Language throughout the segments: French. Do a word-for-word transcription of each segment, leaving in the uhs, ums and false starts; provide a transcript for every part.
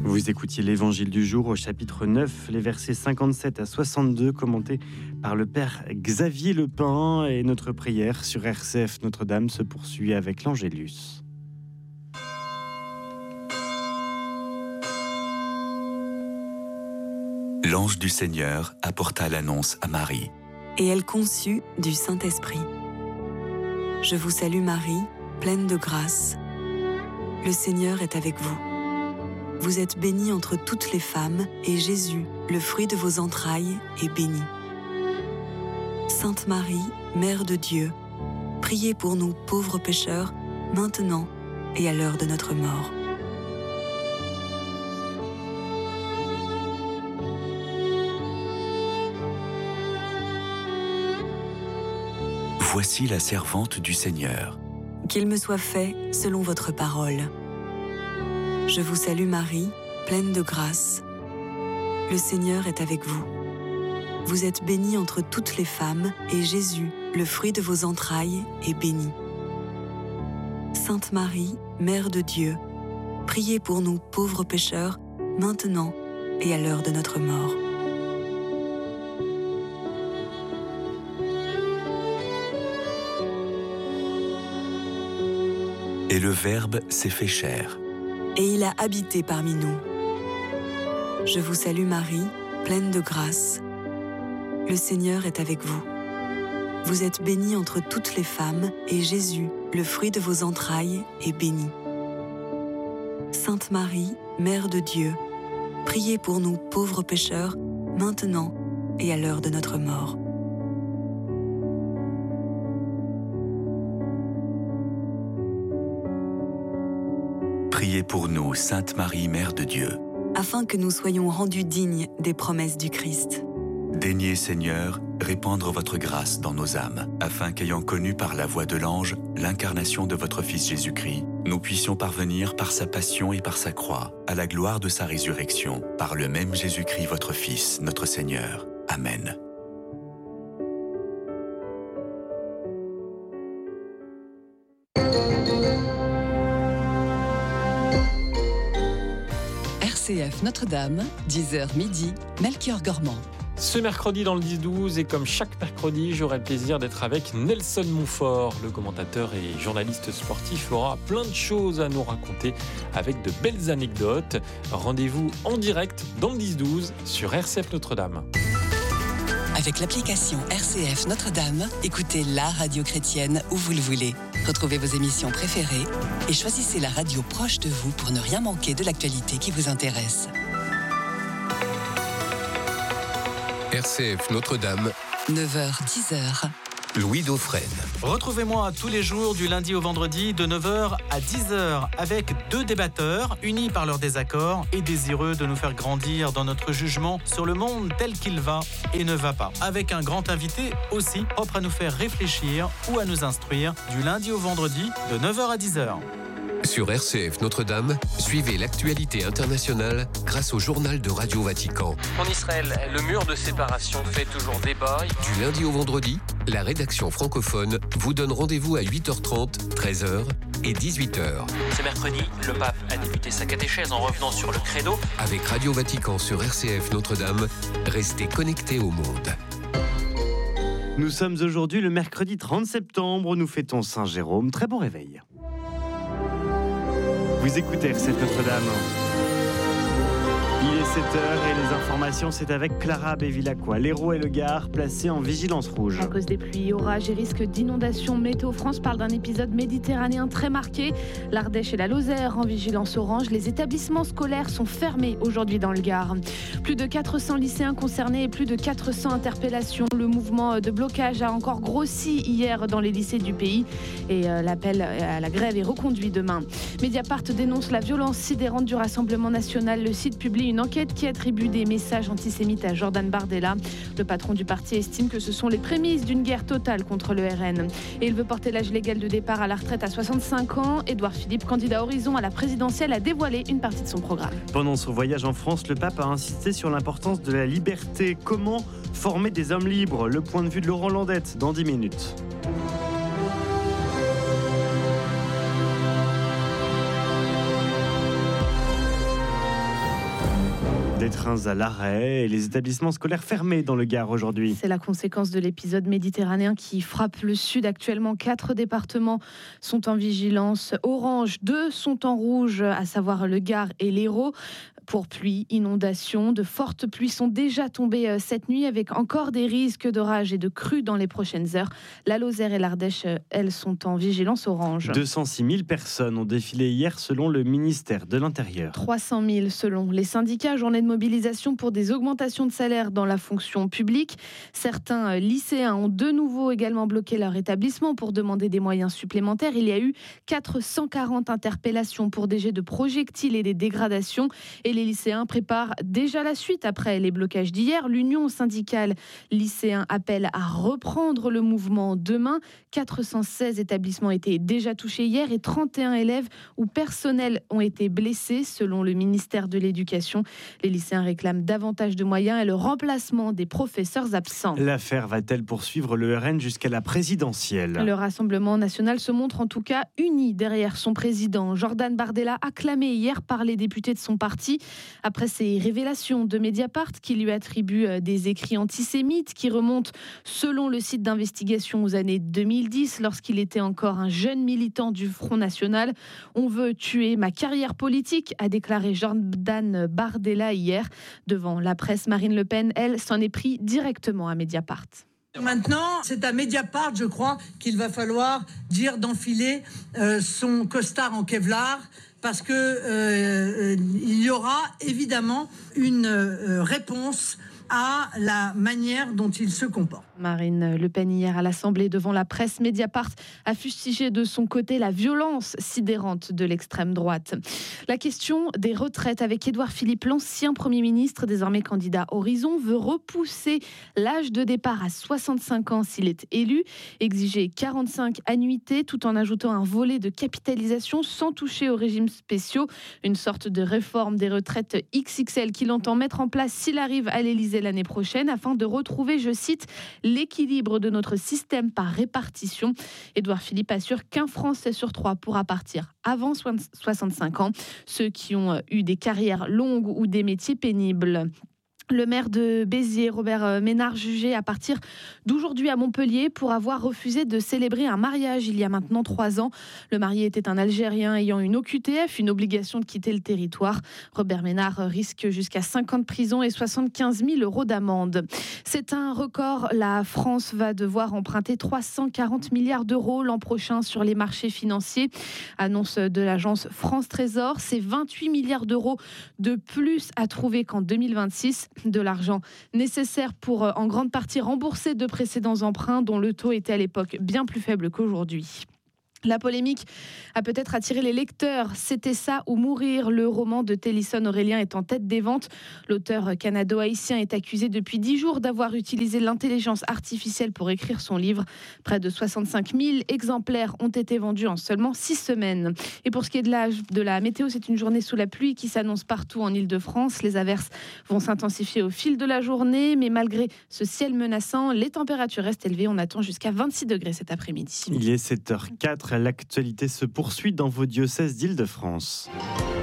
Vous écoutiez l'Évangile du jour au chapitre neuf, les versets cinquante-sept à soixante-deux, commentés par le Père Xavier Lepin. Et notre prière sur R C F Notre-Dame se poursuit avec l'Angélus. L'ange du Seigneur apporta l'annonce à Marie. Et elle conçut du Saint-Esprit. Je vous salue Marie, pleine de grâce. Le Seigneur est avec vous. Vous êtes bénie entre toutes les femmes, et Jésus, le fruit de vos entrailles, est béni. Sainte Marie, Mère de Dieu, priez pour nous pauvres pécheurs, maintenant et à l'heure de notre mort. Voici la servante du Seigneur. Qu'il me soit fait selon votre parole. Je vous salue Marie, pleine de grâce. Le Seigneur est avec vous. Vous êtes bénie entre toutes les femmes, et Jésus, le fruit de vos entrailles, est béni. Sainte Marie, Mère de Dieu, priez pour nous pauvres pécheurs, maintenant et à l'heure de notre mort. Et le Verbe s'est fait chair. Et il a habité parmi nous. Je vous salue Marie, pleine de grâce. Le Seigneur est avec vous. Vous êtes bénie entre toutes les femmes, et Jésus, le fruit de vos entrailles, est béni. Sainte Marie, Mère de Dieu, priez pour nous pauvres pécheurs, maintenant et à l'heure de notre mort. Priez pour nous, Sainte Marie, Mère de Dieu. Afin que nous soyons rendus dignes des promesses du Christ. Daignez, Seigneur, répandre votre grâce dans nos âmes, afin qu'ayant connu par la voix de l'ange l'incarnation de votre Fils Jésus-Christ, nous puissions parvenir par sa passion et par sa croix, à la gloire de sa résurrection, par le même Jésus-Christ, votre Fils, notre Seigneur. Amen. R C F Notre-Dame, dix heures midi, Melchior Gormand. Ce mercredi dans le dix douze, et comme chaque mercredi, j'aurai le plaisir d'être avec Nelson Montfort. Le commentateur et journaliste sportif aura plein de choses à nous raconter avec de belles anecdotes. Rendez-vous en direct dans le dix douze sur R C F Notre-Dame. Avec l'application R C F Notre-Dame, écoutez la radio chrétienne où vous le voulez. Retrouvez vos émissions préférées et choisissez la radio proche de vous pour ne rien manquer de l'actualité qui vous intéresse. R C F Notre-Dame, neuf heures dix heures. Louis Dauphren. Retrouvez-moi tous les jours du lundi au vendredi de neuf heures à dix heures avec deux débatteurs unis par leurs désaccords et désireux de nous faire grandir dans notre jugement sur le monde tel qu'il va et ne va pas. Avec un grand invité aussi propre à nous faire réfléchir ou à nous instruire du lundi au vendredi de neuf heures à dix heures. Sur R C F Notre-Dame, suivez l'actualité internationale grâce au journal de Radio Vatican. En Israël, le mur de séparation fait toujours débat. Du lundi au vendredi, la rédaction francophone vous donne rendez-vous à huit heures trente, treize heures et dix-huit heures. Ce mercredi, le pape a débuté sa catéchèse en revenant sur le credo. Avec Radio Vatican sur R C F Notre-Dame, restez connectés au monde. Nous sommes aujourd'hui le mercredi trente septembre, nous fêtons Saint Jérôme. Très bon réveil. Vous écoutez R C F Notre-Dame. Il est sept heures et les informations, c'est avec Clara Bévilacqua. L'Hérault et le Gard placés en vigilance rouge. À cause des pluies, orages et risques d'inondation, Météo France parle d'un épisode méditerranéen très marqué. L'Ardèche et la Lozère en vigilance orange. Les établissements scolaires sont fermés aujourd'hui dans le Gard. Plus de quatre cents lycéens concernés et plus de quatre cents interpellations. Le mouvement de blocage a encore grossi hier dans les lycées du pays et l'appel à la grève est reconduit demain. Mediapart dénonce la violence sidérante du Rassemblement national. Le site publie une enquête qui attribue des messages antisémites à Jordan Bardella. Le patron du parti estime que ce sont les prémices d'une guerre totale contre le R N. Et il veut porter l'âge légal de départ à la retraite à soixante-cinq ans. Édouard Philippe, candidat Horizon à la présidentielle, a dévoilé une partie de son programme. Pendant son voyage en France, le pape a insisté sur l'importance de la liberté. Comment former des hommes libres ? Le point de vue de Laurent Landette dans dix minutes. Des trains à l'arrêt et les établissements scolaires fermés dans le Gard aujourd'hui. C'est la conséquence de l'épisode méditerranéen qui frappe le sud. Actuellement, quatre départements sont en vigilance orange, deux sont en rouge, à savoir le Gard et l'Hérault. Pour pluie, inondations, de fortes pluies sont déjà tombées cette nuit avec encore des risques d'orage et de crues dans les prochaines heures. La Lozère et l'Ardèche, elles, sont en vigilance orange. deux cent six mille personnes ont défilé hier selon le ministère de l'Intérieur. trois cent mille selon les syndicats. Journée de mobilisation pour des augmentations de salaire dans la fonction publique. Certains lycéens ont de nouveau également bloqué leur établissement pour demander des moyens supplémentaires. Il y a eu quatre cent quarante interpellations pour des jets de projectiles et des dégradations. Et les lycéens préparent déjà la suite après les blocages d'hier. L'Union syndicale lycéens appelle à reprendre le mouvement demain. quatre cent seize établissements étaient déjà touchés hier et trente et un élèves ou personnels ont été blessés selon le ministère de l'Éducation. Les lycéens réclament davantage de moyens et le remplacement des professeurs absents. L'affaire va-t-elle poursuivre le R N jusqu'à la présidentielle ? Le Rassemblement national se montre en tout cas uni derrière son président. Jordan Bardella, acclamé hier par les députés de son parti. Après ces révélations de Mediapart qui lui attribuent des écrits antisémites qui remontent, selon le site d'investigation, aux années deux mille dix, lorsqu'il était encore un jeune militant du Front National. On veut tuer ma carrière politique, a déclaré Jordan Bardella hier. Devant la presse, Marine Le Pen, elle, s'en est pris directement à Mediapart. Maintenant, c'est à Mediapart, je crois, qu'il va falloir dire d'enfiler euh, son costard en Kevlar, parce que euh, il y aura évidemment une euh, réponse à la manière dont il se comporte. Marine Le Pen hier à l'Assemblée devant la presse, Mediapart a fustigé de son côté la violence sidérante de l'extrême droite. La question des retraites avec Édouard Philippe, l'ancien Premier ministre, désormais candidat Horizon, veut repousser l'âge de départ à soixante-cinq ans s'il est élu, exiger quarante-cinq annuités tout en ajoutant un volet de capitalisation sans toucher aux régimes spéciaux, une sorte de réforme des retraites X X L qu'il entend mettre en place s'il arrive à l'Élysée l'année prochaine afin de retrouver, je cite, l'équilibre de notre système par répartition. Édouard Philippe assure qu'un Français sur trois pourra partir avant soixante-cinq ans, ceux qui ont eu des carrières longues ou des métiers pénibles. Le maire de Béziers, Robert Ménard, jugé à partir d'aujourd'hui à Montpellier pour avoir refusé de célébrer un mariage il y a maintenant trois ans. Le marié était un Algérien ayant une O Q T F, une obligation de quitter le territoire. Robert Ménard risque jusqu'à cinq ans de prison et soixante-quinze mille euros d'amende. C'est un record. La France va devoir emprunter trois cent quarante milliards d'euros l'an prochain sur les marchés financiers. Annonce de l'agence France Trésor, c'est vingt-huit milliards d'euros de plus à trouver qu'en deux mille vingt-six. De l'argent nécessaire pour en grande partie rembourser de précédents emprunts dont le taux était à l'époque bien plus faible qu'aujourd'hui. La polémique a peut-être attiré les lecteurs. C'était ça ou mourir. Le roman de Télisson Aurélien est en tête des ventes. L'auteur canado-haïtien est accusé depuis dix jours d'avoir utilisé l'intelligence artificielle pour écrire son livre. Près de soixante-cinq mille exemplaires ont été vendus en seulement six semaines. Et pour ce qui est de la, de la météo, c'est une journée sous la pluie qui s'annonce partout en Île-de-France. Les averses vont s'intensifier au fil de la journée, mais malgré ce ciel menaçant, les températures restent élevées. On attend jusqu'à vingt-six degrés cet après-midi. Il est sept heures quatre. L'actualité se poursuit dans vos diocèses d'Île-de-France.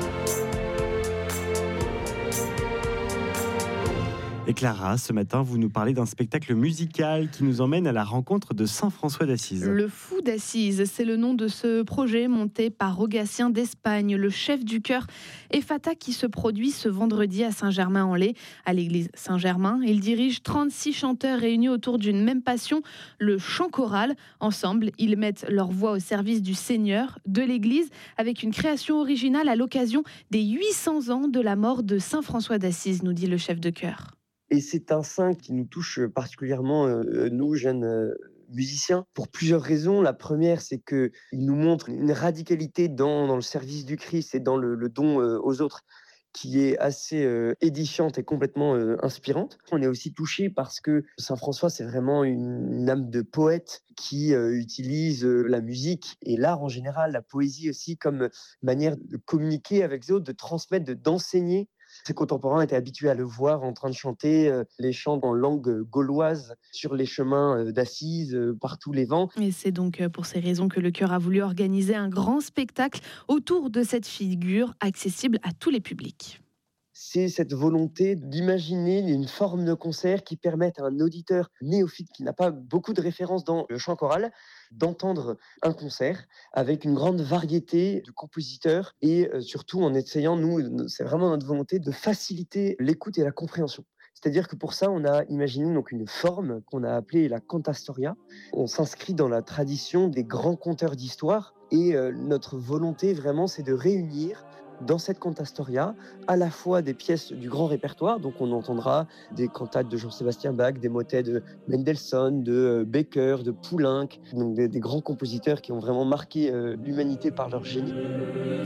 Et Clara, ce matin, vous nous parlez d'un spectacle musical qui nous emmène à la rencontre de Saint François d'Assise. Le Fou d'Assise, c'est le nom de ce projet monté par Rogatien d'Espagne, le chef du chœur Ephata qui se produit ce vendredi à Saint-Germain-en-Laye, à l'église Saint-Germain. Il dirige trente-six chanteurs réunis autour d'une même passion, le chant choral. Ensemble, ils mettent leur voix au service du Seigneur, de l'église, avec une création originale à l'occasion des huit cents ans de la mort de Saint François d'Assise, nous dit le chef de chœur. Et c'est un saint qui nous touche particulièrement, euh, nous, jeunes euh, musiciens, pour plusieurs raisons. La première, c'est qu'il nous montre une radicalité dans, dans le service du Christ et dans le, le don euh, aux autres qui est assez euh, édifiante et complètement euh, inspirante. On est aussi touché parce que Saint François, c'est vraiment une, une âme de poète qui euh, utilise euh, la musique et l'art en général, la poésie aussi, comme manière de communiquer avec les autres, de transmettre, de, d'enseigner. Ses contemporains étaient habitués à le voir en train de chanter euh, les chants en langue gauloise sur les chemins euh, d'Assise, euh, par tous les vents. Et c'est donc pour ces raisons que le chœur a voulu organiser un grand spectacle autour de cette figure accessible à tous les publics. c'est cette volonté d'imaginer une forme de concert qui permette à un auditeur néophyte qui n'a pas beaucoup de références dans le chant choral d'entendre un concert avec une grande variété de compositeurs et euh, surtout en essayant, nous, c'est vraiment notre volonté de faciliter l'écoute et la compréhension. C'est-à-dire que pour ça, on a imaginé donc une forme qu'on a appelée la cantastoria. On s'inscrit dans la tradition des grands conteurs d'histoire et euh, notre volonté vraiment, c'est de réunir dans cette cantastoria à la fois des pièces du grand répertoire, donc on entendra des cantates de Jean-Sébastien Bach, des motets de Mendelssohn, de Becker, de Poulenc, donc des, des grands compositeurs qui ont vraiment marqué euh, l'humanité par leur génie.